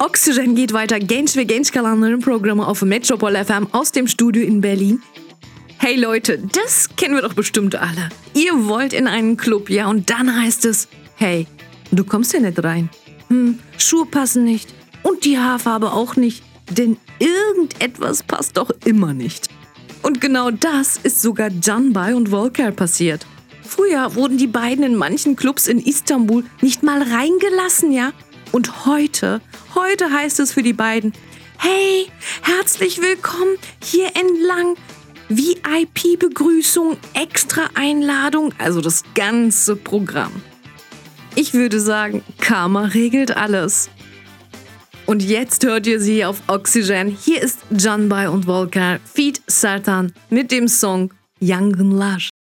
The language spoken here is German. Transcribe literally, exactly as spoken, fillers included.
Oxygen geht weiter. Genç ve genç kalanların programı auf Metropol F M aus dem Studio in Berlin. Hey Leute, das kennen wir doch bestimmt alle. Ihr wollt in einen Club, ja, und dann heißt es, hey, du kommst hier nicht rein. Hm, Schuhe passen nicht und die Haarfarbe auch nicht, denn irgendetwas passt doch immer nicht. Und genau das ist sogar Canbay und Volker passiert. Früher wurden die beiden in manchen Clubs in Istanbul nicht mal reingelassen, ja? Und heute, heute heißt es für die beiden, hey, herzlich willkommen hier entlang. V I P-Begrüßung, Extra-Einladung, also das ganze Programm. Ich würde sagen, Karma regelt alles. Und jetzt hört ihr sie auf Oxygen. Hier ist Canbay und Volker feat. Sertan mit dem Song Yangınlar.